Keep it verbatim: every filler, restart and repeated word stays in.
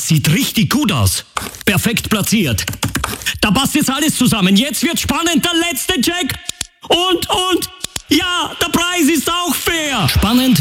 Das sieht richtig gut aus. Perfekt platziert. Da passt jetzt alles zusammen. Jetzt wird spannend. Der letzte Check. Und, und, ja, der Preis ist auch fair. Spannend